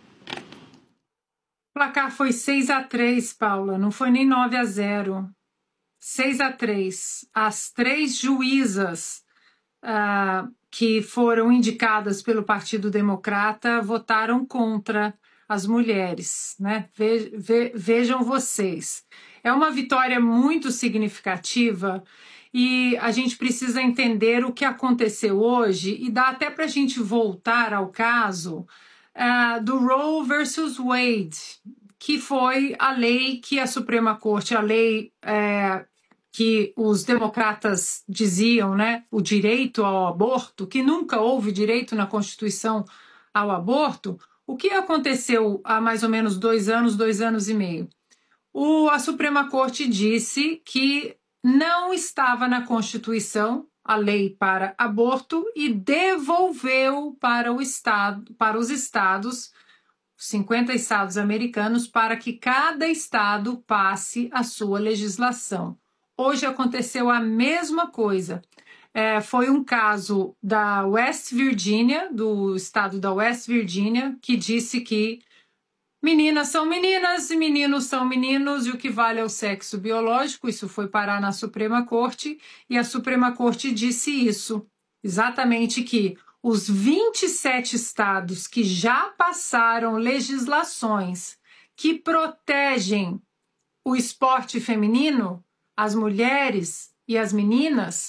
O placar foi 6-3, Paula, não foi nem 9-0. 6-3. As 3 juízas que foram indicadas pelo Partido Democrata votaram contra as mulheres, né? Vejam vocês. É uma vitória muito significativa e a gente precisa entender o que aconteceu hoje, e dá até para a gente voltar ao caso do Roe versus Wade, que foi a lei que a Suprema Corte, a lei que os democratas diziam, né, o direito ao aborto, que nunca houve direito na Constituição ao aborto. O que aconteceu há mais ou menos 2 anos e meio? A Suprema Corte disse que não estava na Constituição a lei para aborto e devolveu para os estados, 50 estados americanos, para que cada estado passe a sua legislação. Hoje aconteceu a mesma coisa. Foi um caso da West Virginia, do estado da West Virginia, que disse que meninas são meninas e meninos são meninos e o que vale é o sexo biológico. Isso foi parar na Suprema Corte e a Suprema Corte disse isso, exatamente, que os 27 estados que já passaram legislações que protegem o esporte feminino, as mulheres e as meninas,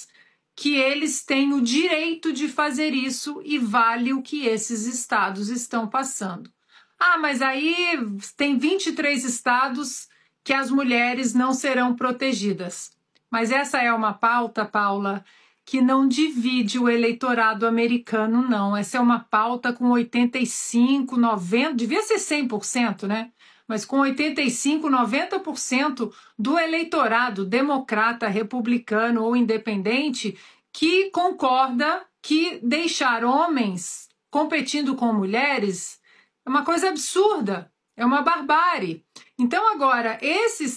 que eles têm o direito de fazer isso e vale o que esses estados estão passando. Ah, mas aí tem 23 estados que as mulheres não serão protegidas. Mas essa é uma pauta, Paula, que não divide o eleitorado americano, não. Essa é uma pauta com 85%, 90%, devia ser 100%, né? Mas com 85%, 90% do eleitorado democrata, republicano ou independente que concorda que deixar homens competindo com mulheres é uma coisa absurda, é uma barbárie. Então agora, esses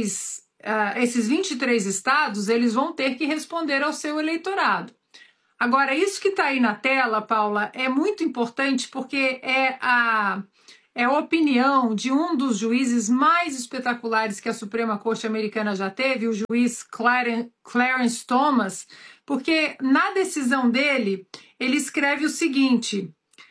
23 estados, eles vão ter que responder ao seu eleitorado. Agora, isso que está aí na tela, Paula, é muito importante porque é a opinião de um dos juízes mais espetaculares que a Suprema Corte Americana já teve, o juiz Clarence Thomas, porque na decisão dele, ele escreve o seguinte: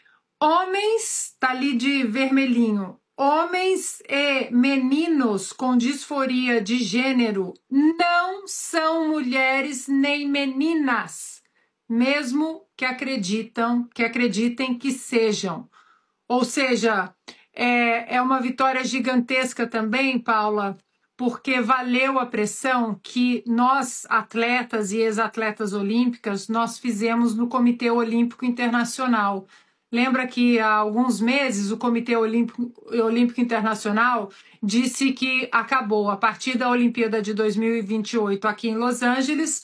homens, está ali de vermelhinho, homens e meninos com disforia de gênero não são mulheres nem meninas, mesmo que acreditem que sejam. Ou seja, é uma vitória gigantesca também, Paula, porque valeu a pressão que nós, atletas e ex-atletas olímpicas, nós fizemos no Comitê Olímpico Internacional. Lembra que há alguns meses o Comitê Olímpico Internacional disse que acabou, a partir da Olimpíada de 2028 aqui em Los Angeles,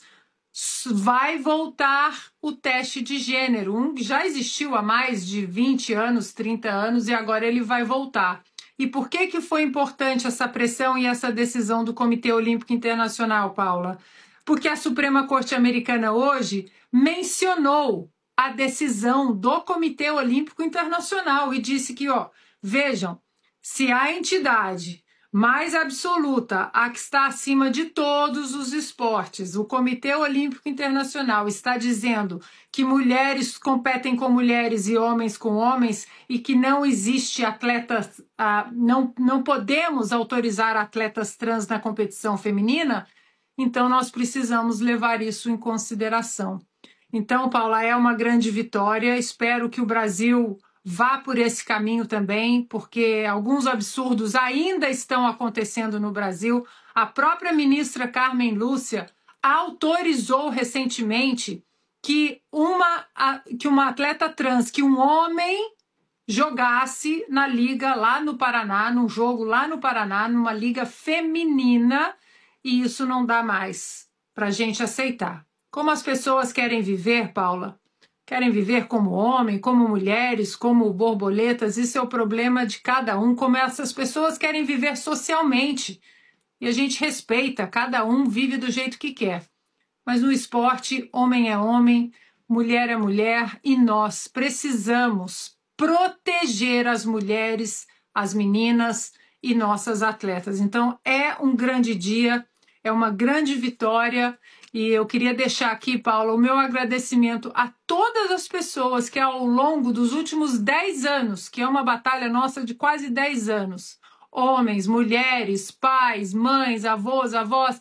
vai voltar o teste de gênero, que já existiu há mais de 20 anos, 30 anos, e agora ele vai voltar. E por que foi importante essa pressão e essa decisão do Comitê Olímpico Internacional, Paula? Porque a Suprema Corte Americana hoje mencionou a decisão do Comitê Olímpico Internacional e disse que, vejam, se a entidade mais absoluta, a que está acima de todos os esportes, o Comitê Olímpico Internacional está dizendo que mulheres competem com mulheres e homens com homens e que não existe atletas, não podemos autorizar atletas trans na competição feminina, então nós precisamos levar isso em consideração. Então, Paula, é uma grande vitória, espero que o Brasil vá por esse caminho também, porque alguns absurdos ainda estão acontecendo no Brasil. A própria ministra Carmen Lúcia autorizou recentemente que uma atleta trans, que um homem jogasse na liga lá no Paraná, num jogo lá no Paraná, numa liga feminina, e isso não dá mais para a gente aceitar. Como as pessoas querem viver, Paula? Querem viver como homem, como mulheres, como borboletas, isso é o problema de cada um, como essas pessoas querem viver socialmente. E a gente respeita, cada um vive do jeito que quer. Mas no esporte, homem é homem, mulher é mulher, e nós precisamos proteger as mulheres, as meninas e nossas atletas. Então, é um grande dia, é uma grande vitória. E eu queria deixar aqui, Paula, o meu agradecimento a todas as pessoas que ao longo dos últimos 10 anos, que é uma batalha nossa de quase 10 anos, homens, mulheres, pais, mães, avós,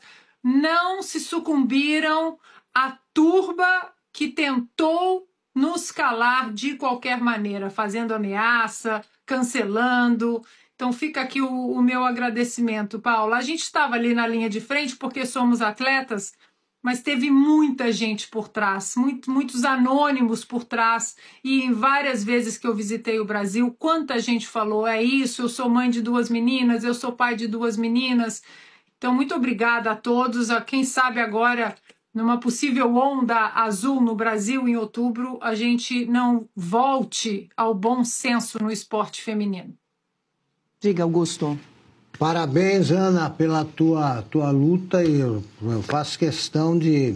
não se sucumbiram à turba que tentou nos calar de qualquer maneira, fazendo ameaça, cancelando. Então fica aqui o meu agradecimento, Paula. A gente estava ali na linha de frente porque somos atletas, mas teve muita gente por trás, muitos anônimos por trás, e em várias vezes que eu visitei o Brasil, quanta gente falou, é isso, eu sou mãe de 2 meninas, eu sou pai de 2 meninas. Então, muito obrigada a todos. Quem sabe agora, numa possível onda azul no Brasil em outubro, a gente não volte ao bom senso no esporte feminino. Diga, Augusto. Parabéns, Ana, pela tua luta, e eu faço questão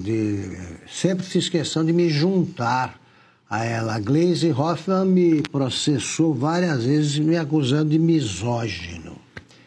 sempre fiz questão de me juntar a ela. A Gleisi Hoffmann me processou várias vezes me acusando de misógino.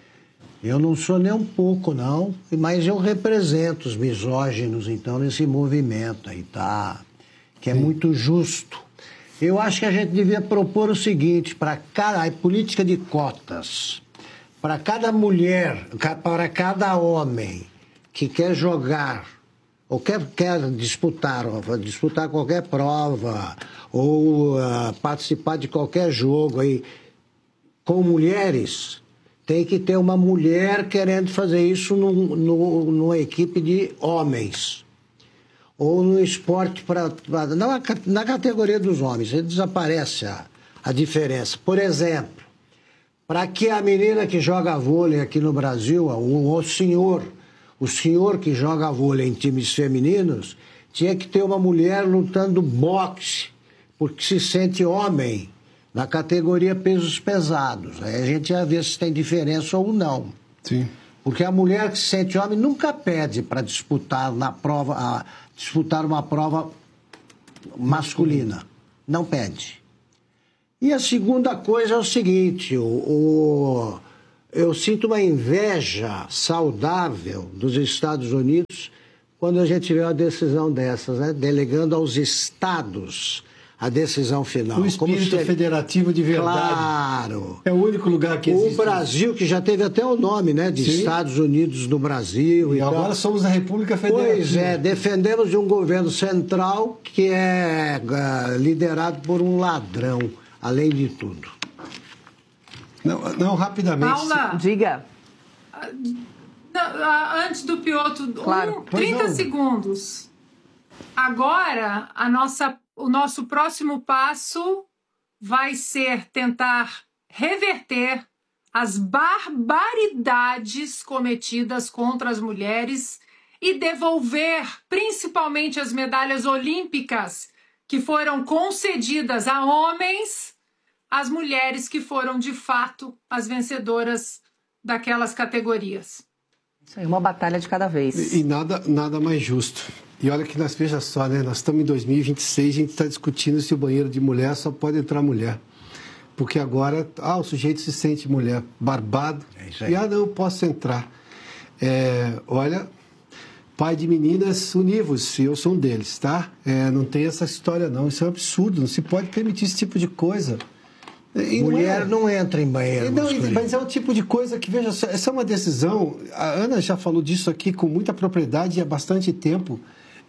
Eu não sou nem um pouco, não, mas eu represento os misóginos, então, nesse movimento aí, tá? Que é muito justo. Eu acho que a gente devia propor o seguinte, para cada política de cotas. Para cada mulher, para cada homem que quer jogar ou quer disputar qualquer prova, ou participar de qualquer jogo aí, com mulheres, tem que ter uma mulher querendo fazer isso numa equipe de homens. Ou no esporte, na categoria dos homens, aí desaparece a diferença. Por exemplo, para que a menina que joga vôlei aqui no Brasil, o senhor que joga vôlei em times femininos, tinha que ter uma mulher lutando boxe, porque se sente homem na categoria pesos pesados. Aí a gente ia ver se tem diferença ou não. Sim. Porque a mulher que se sente homem nunca pede para disputar uma prova masculina. Não pede. E a segunda coisa é o seguinte, eu sinto uma inveja saudável dos Estados Unidos quando a gente vê uma decisão dessas, né? Delegando aos estados a decisão final. O espírito federativo de verdade. Claro. É o único lugar que existe. O Brasil, que já teve até o nome, né? De Sim. Estados Unidos do Brasil. E agora somos a República Federativa. Pois é, defendemos de um governo central que é liderado por um ladrão, além de tudo. Não, rapidamente. Paula, diga. Antes do Piotr, claro. 30 segundos. Agora, o nosso próximo passo vai ser tentar reverter as barbaridades cometidas contra as mulheres e devolver principalmente as medalhas olímpicas que foram concedidas a homens, às mulheres que foram de fato as vencedoras daquelas categorias. Isso aí, uma batalha de cada vez. E nada mais justo. E olha que veja só, né? Nós estamos em 2026, a gente está discutindo se o banheiro de mulher só pode entrar mulher. Porque agora, o sujeito se sente mulher, barbado. É isso aí. E, não, posso entrar. Olha, pai de meninas univos, eu sou um deles, tá? Não tem essa história, não. Isso é um absurdo, não se pode permitir esse tipo de coisa. E mulher não entra em banheiro. Não, mas é o tipo de coisa que, veja só, essa é uma decisão, a Ana já falou disso aqui com muita propriedade e há bastante tempo.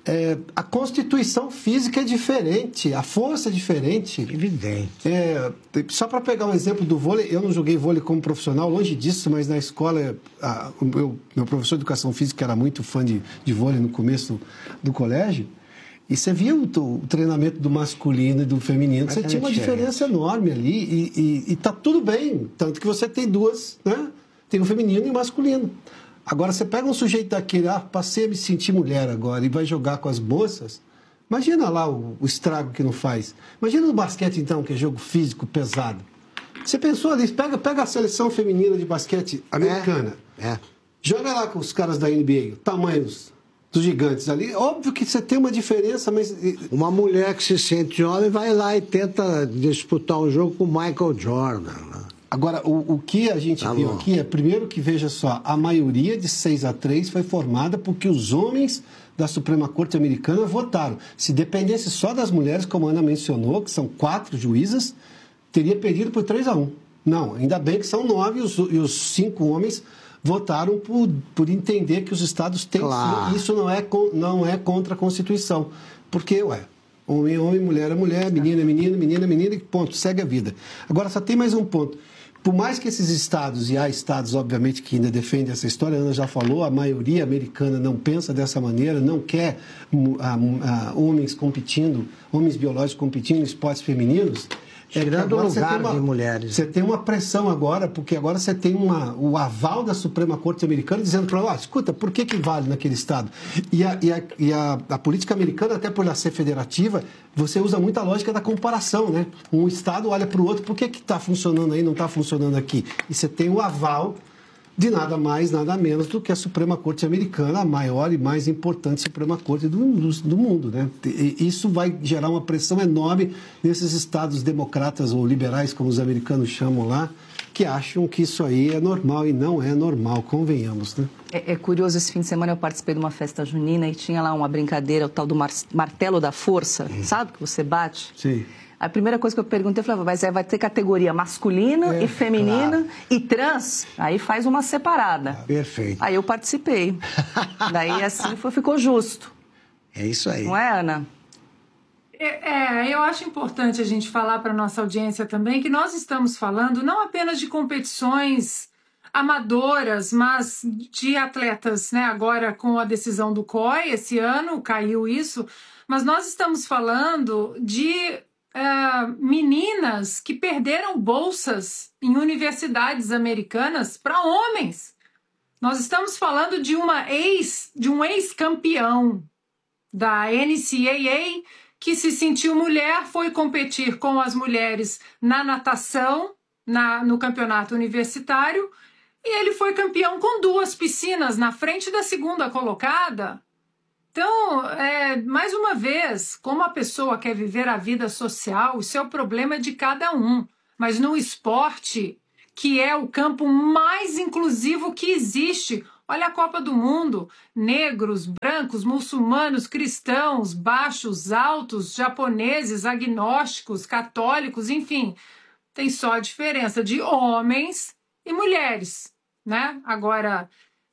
A constituição física é diferente, a força é diferente. Evidente. Só para pegar um exemplo do vôlei, eu não joguei vôlei como profissional, longe disso, mas na escola, meu professor de educação física era muito fã de vôlei no começo do colégio, e você via o treinamento do masculino e do feminino, você tinha uma diferença enorme ali, e tá tudo bem, tanto que você tem duas, né? Tem o feminino e o masculino. Agora, você pega um sujeito daquele, passei a me sentir mulher agora, e vai jogar com as moças, imagina lá o estrago que não faz. Imagina no basquete, então, que é jogo físico pesado. Você pensou ali, pega a seleção feminina de basquete americana, joga lá com os caras da NBA, tamanhos dos gigantes ali, óbvio que você tem uma diferença, mas... Uma mulher que se sente homem vai lá e tenta disputar um jogo com o Michael Jordan, né? Agora, o que a gente viu aqui é, primeiro que, veja só, a maioria de 6-3 foi formada porque os homens da Suprema Corte Americana votaram. Se dependesse só das mulheres, como a Ana mencionou, que são 4 juízas, teria perdido por 3-1. Não, ainda bem que são 9 e os 5 homens votaram por entender que os estados têm sim, isso não é contra a Constituição. Porque, homem é homem, mulher é mulher, menina é menino, menina é menina e ponto, segue a vida. Agora, só tem mais um ponto. Por mais que esses estados, e há estados, obviamente, que ainda defendem essa história, a Ana já falou, a maioria americana não pensa dessa maneira, não quer homens biológicos competindo em esportes femininos. Tirando o lugar de mulheres. Você tem uma pressão agora, porque agora você tem o aval da Suprema Corte Americana dizendo para ela, escuta, por que vale naquele estado? E a política americana, até por ela ser federativa, você usa muita lógica da comparação, né? Um estado olha para o outro, por que está funcionando aí, não está funcionando aqui? E você tem o aval de nada mais, nada menos do que a Suprema Corte Americana, a maior e mais importante Suprema Corte do mundo, né? E isso vai gerar uma pressão enorme nesses estados democratas ou liberais, como os americanos chamam lá, que acham que isso aí é normal e não é normal, convenhamos, né? É curioso, esse fim de semana eu participei de uma festa junina e tinha lá uma brincadeira, o tal do martelo da força, sabe? Que você bate. Sim. A primeira coisa que eu perguntei, eu falei, mas vai ter categoria masculina e feminina e trans? Aí faz uma separada. Perfeito. Aí eu participei. Daí assim ficou justo. É isso aí. Não é, Ana? Eu acho importante a gente falar para a nossa audiência também que nós estamos falando não apenas de competições amadoras, mas de atletas, né? Agora com a decisão do COI, esse ano caiu isso, mas nós estamos falando de meninas que perderam bolsas em universidades americanas para homens. Nós estamos falando de um ex-campeão da NCAA que se sentiu mulher, foi competir com as mulheres na natação, no campeonato universitário, e ele foi campeão com 2 piscinas na frente da segunda colocada. Então, mais uma vez, como a pessoa quer viver a vida social, o seu problema é de cada um. Mas no esporte, que é o campo mais inclusivo que existe, olha a Copa do Mundo, negros, brancos, muçulmanos, cristãos, baixos, altos, japoneses, agnósticos, católicos, enfim, tem só a diferença de homens e mulheres, né? Agora,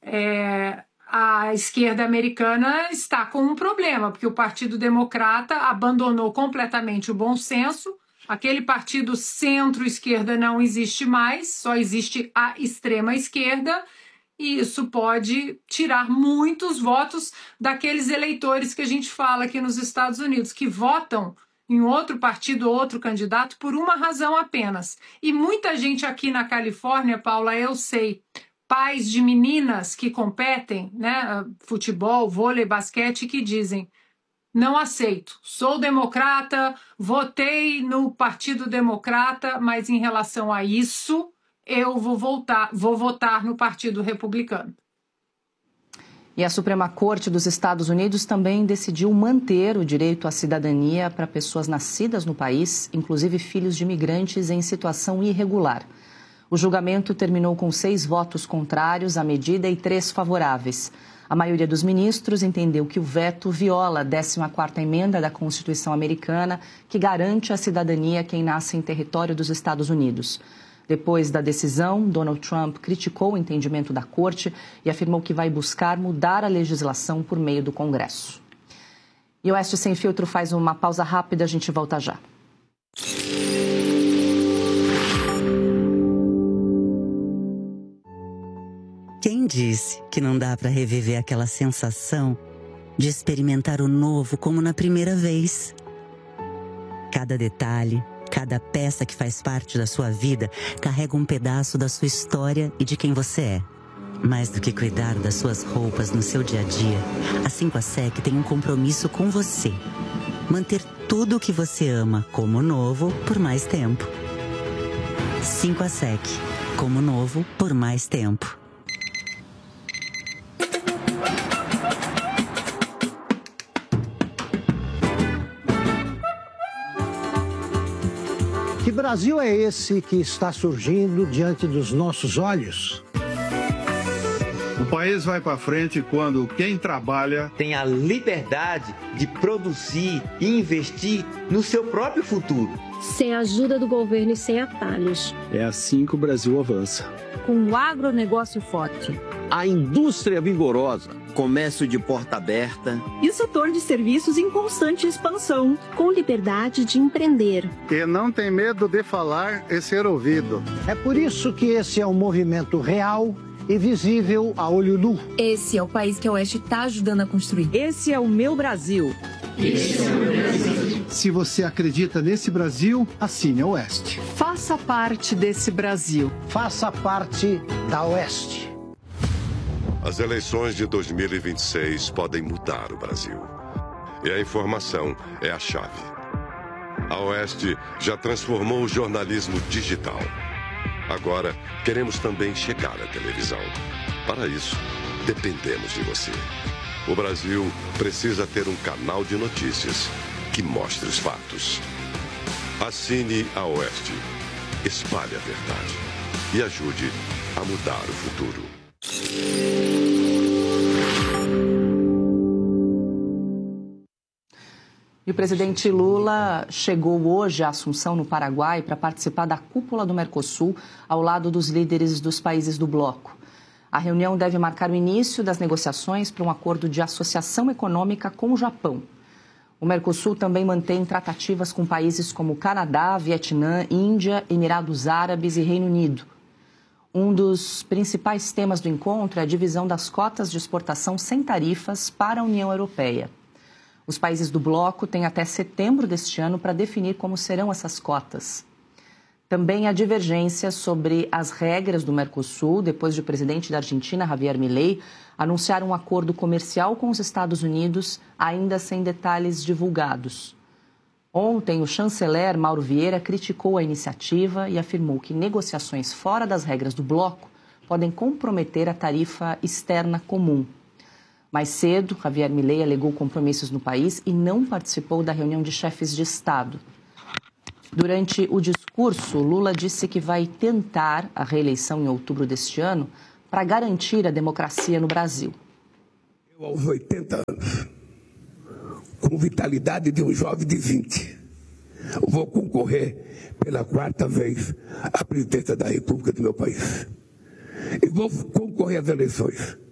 a esquerda americana está com um problema, porque o Partido Democrata abandonou completamente o bom senso, aquele partido centro-esquerda não existe mais, só existe a extrema-esquerda, e isso pode tirar muitos votos daqueles eleitores que a gente fala aqui nos Estados Unidos, que votam em outro partido, outro candidato, por uma razão apenas. E muita gente aqui na Califórnia, Paula, eu sei, pais de meninas que competem, né, futebol, vôlei, basquete, que dizem: não aceito, sou democrata, votei no Partido Democrata, mas em relação a isso, eu vou votar no Partido Republicano. E a Suprema Corte dos Estados Unidos também decidiu manter o direito à cidadania para pessoas nascidas no país, inclusive filhos de imigrantes em situação irregular. O julgamento terminou com 6 votos contrários à medida e 3 favoráveis. A maioria dos ministros entendeu que o veto viola a 14ª emenda da Constituição americana, que garante a cidadania a quem nasce em território dos Estados Unidos. Depois da decisão, Donald Trump criticou o entendimento da Corte e afirmou que vai buscar mudar a legislação por meio do Congresso. E o Oeste Sem Filtro faz uma pausa rápida, a gente volta já. Quem disse que não dá para reviver aquela sensação de experimentar o novo como na primeira vez? Cada detalhe, cada peça que faz parte da sua vida carrega um pedaço da sua história e de quem você é. Mais do que cuidar das suas roupas no seu dia a dia, a 5ASEC tem um compromisso com você. Manter tudo o que você ama como novo por mais tempo. 5ASEC, como novo por mais tempo. Que Brasil é esse que está surgindo diante dos nossos olhos? O país vai para frente quando quem trabalha tem a liberdade de produzir e investir no seu próprio futuro. Sem a ajuda do governo e sem atalhos. É assim que o Brasil avança. Com o agronegócio forte. A indústria vigorosa. Comércio de porta aberta. E o setor de serviços em constante expansão. Com liberdade de empreender. E não tem medo de falar e ser ouvido. É por isso que esse é um movimento real e visível a olho nu. Esse é o país que a Oeste está ajudando a construir. Esse é o meu Brasil. Esse é o meu Brasil. Se você acredita nesse Brasil, assine a Oeste. Faça parte desse Brasil. Faça parte da Oeste. As eleições de 2026 podem mudar o Brasil. E a informação é a chave. A Oeste já transformou o jornalismo digital. Agora, queremos também chegar à televisão. Para isso, dependemos de você. O Brasil precisa ter um canal de notícias que mostre os fatos. Assine a Oeste, espalhe a verdade e ajude a mudar o futuro. E o presidente Lula chegou hoje à Assunção, no Paraguai, para participar da cúpula do Mercosul, ao lado dos líderes dos países do bloco. A reunião deve marcar o início das negociações para um acordo de associação econômica com o Japão. O Mercosul também mantém tratativas com países como Canadá, Vietnã, Índia, Emirados Árabes e Reino Unido. Um dos principais temas do encontro é a divisão das cotas de exportação sem tarifas para a União Europeia. Os países do bloco têm até setembro deste ano para definir como serão essas cotas. Também há divergências sobre as regras do Mercosul, depois de o presidente da Argentina, Javier Milei, anunciar um acordo comercial com os Estados Unidos, ainda sem detalhes divulgados. Ontem, o chanceler Mauro Vieira criticou a iniciativa e afirmou que negociações fora das regras do bloco podem comprometer a tarifa externa comum. Mais cedo, Javier Milei alegou compromissos no país e não participou da reunião de chefes de Estado. Durante o discurso, Lula disse que vai tentar a reeleição em outubro deste ano para garantir a democracia no Brasil. Eu, aos 80 anos, com vitalidade de um jovem de 20, vou concorrer pela 4ª vez à presidência da República do meu país. E vou concorrer às eleições